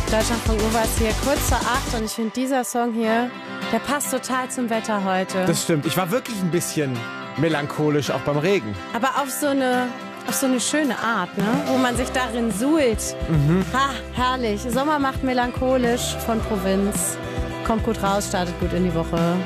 Deutschlandfunk Nova ist hier kurz vor 8 und ich finde, dieser Song hier, der passt total zum Wetter heute. Das stimmt. Ich war wirklich ein bisschen melancholisch, auch beim Regen. Aber auf so eine schöne Art, ne? Wo man sich darin suhlt. Ha, herrlich. Sommer macht melancholisch von Provinz. Kommt gut raus, startet gut in die Woche.